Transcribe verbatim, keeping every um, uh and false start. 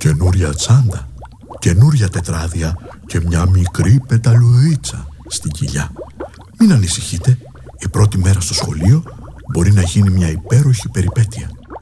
Καινούρια τσάντα, καινούρια τετράδια και μια μικρή πεταλουδίτσα στην κοιλιά. Μην ανησυχείτε, η πρώτη μέρα στο σχολείο μπορεί να γίνει μια υπέροχη περιπέτεια.